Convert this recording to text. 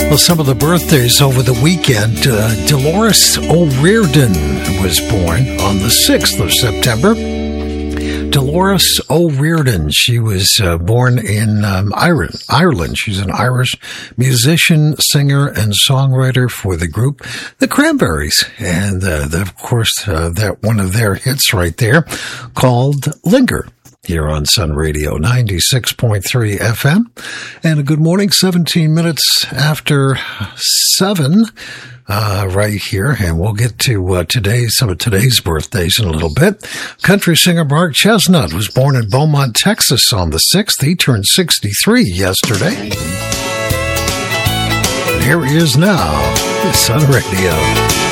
Well, some of the birthdays over the weekend. Dolores O'Riordan was born on the 6th of September. Dolores O'Riordan, she was born in Ireland. She's an Irish musician, singer, and songwriter for the group The Cranberries. And, of course, that one of their hits right there called Linger. Here on Sun Radio 96.3 FM. And a good morning, 17 minutes after 7, right here. And we'll get to some of today's birthdays in a little bit. Country singer Mark Chestnut was born in Beaumont, Texas on the 6th. He turned 63 yesterday. And here he is now, Sun Radio.